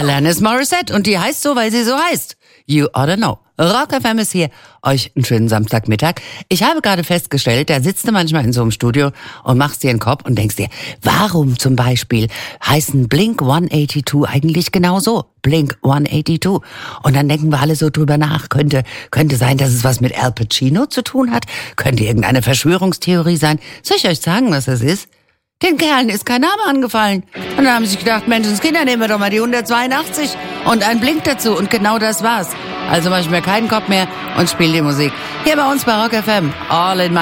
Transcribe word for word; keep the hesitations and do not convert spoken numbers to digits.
Alanis Morissette. Und die heißt so, weil sie so heißt. You oughta know. Rock F M ist hier. Euch einen schönen Samstagmittag. Ich habe gerade festgestellt, da sitzt du manchmal in so einem Studio und machst dir einen Kopf und denkst dir, warum zum Beispiel heißen Blink hundertzweiundachtzig eigentlich genau so? Blink hundertzweiundachtzig. Und dann denken wir alle so drüber nach. Könnte, könnte sein, dass es was mit Al Pacino zu tun hat? Könnte irgendeine Verschwörungstheorie sein? Soll ich euch sagen, was das ist? Den Kerlen ist kein Name angefallen. Und dann haben sie sich gedacht, Menschenskinder, nehmen wir doch mal die hundertzweiundachtzig und ein Blink dazu. Und genau das war's. Also mach ich mir keinen Kopf mehr und spiel die Musik. Hier bei uns bei Rock F M. All in my